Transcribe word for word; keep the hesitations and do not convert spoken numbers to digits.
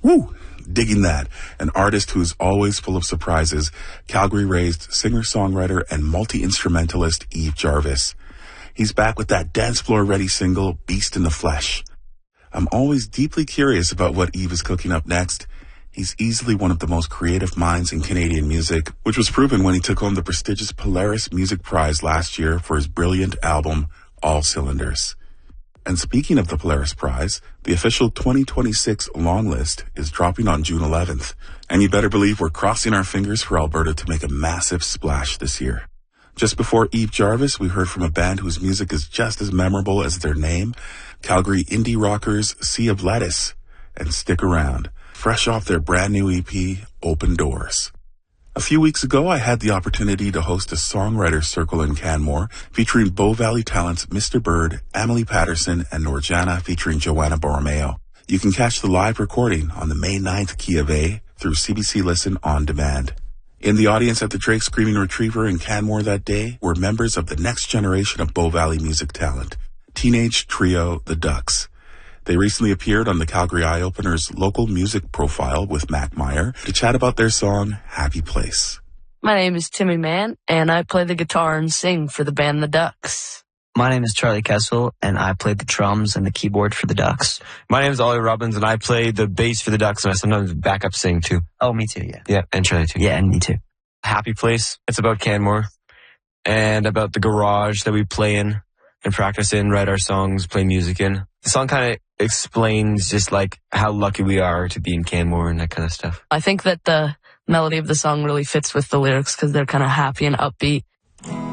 Woo! Digging that. An artist who's always full of surprises, Calgary-raised singer-songwriter and multi-instrumentalist Eve Jarvis. He's back with that dance floor-ready single, Beast in the Flesh. I'm always deeply curious about what Eve is cooking up next. He's easily one of the most creative minds in Canadian music, which was proven when he took home the prestigious Polaris Music Prize last year for his brilliant album, All Cylinders. And speaking of the Polaris Prize, the official twenty twenty-six long list is dropping on June eleventh. And you better believe we're crossing our fingers for Alberta to make a massive splash this year. Just before Eve Jarvis, we heard from a band whose music is just as memorable as their name, Calgary indie rockers Sea of Lettuce. And stick around, fresh off their brand new E P, Open Doors. A few weeks ago, I had the opportunity to host a songwriter circle in Canmore featuring Bow Valley talents Mister Bird, Emily Patterson, and Norjana featuring Joanna Borromeo. You can catch the live recording on the May ninth Key of A through C B C Listen On Demand. In the audience at the Drake Screaming Retriever in Canmore that day were members of the next generation of Bow Valley music talent, teenage trio The Ducks. They recently appeared on the Calgary Eye Opener's local music profile with Mac Meyer to chat about their song, Happy Place. My name is Timmy Mann, and I play the guitar and sing for the band The Ducks. My name is Charlie Kessel, and I play the drums and the keyboard for the Ducks. My name is Ollie Robbins, and I play the bass for the Ducks, and I sometimes back up sing, too. Oh, me too, yeah. Yeah, and Charlie, too. Yeah, and me too. Happy Place. It's about Canmore, and about the garage that we play in and practice in, write our songs, play music in. The song kind of explains just like how lucky we are to be in Canmore and that kind of stuff. I think that the melody of the song really fits with the lyrics because they're kind of happy and upbeat.